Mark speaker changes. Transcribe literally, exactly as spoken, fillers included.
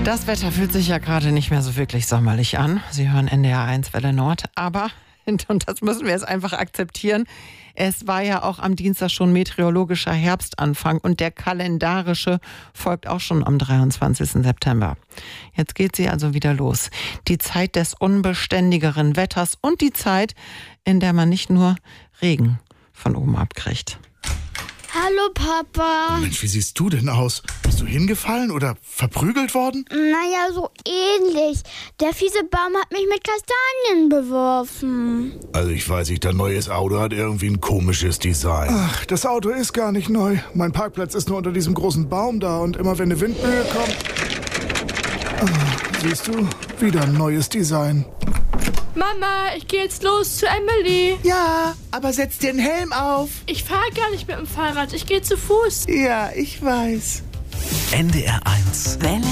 Speaker 1: Das Wetter fühlt sich ja gerade nicht mehr so wirklich sommerlich an. Sie hören N D R eins Welle Nord, aber, und das müssen wir jetzt einfach akzeptieren, es war ja auch am Dienstag schon meteorologischer Herbstanfang und der kalendarische folgt auch schon am dreiundzwanzigsten September. Jetzt geht sie also wieder los. Die Zeit des unbeständigeren Wetters und die Zeit, in der man nicht nur Regen von oben abkriegt.
Speaker 2: Hallo, Papa.
Speaker 3: Mensch, wie siehst du denn aus? Bist du hingefallen oder verprügelt worden?
Speaker 2: Naja, so ähnlich. Der fiese Baum hat mich mit Kastanien beworfen.
Speaker 3: Also ich weiß nicht, dein neues Auto hat irgendwie ein komisches Design.
Speaker 4: Ach, das Auto ist gar nicht neu. Mein Parkplatz ist nur unter diesem großen Baum da und immer wenn eine Windböe kommt... Ah, siehst du? Wieder ein neues Design.
Speaker 5: Mama, ich gehe jetzt los zu Emily.
Speaker 6: Ja, aber setz dir einen Helm auf.
Speaker 5: Ich fahre gar nicht mit dem Fahrrad, ich gehe zu Fuß.
Speaker 6: Ja, ich weiß.
Speaker 7: N D R eins
Speaker 1: Welle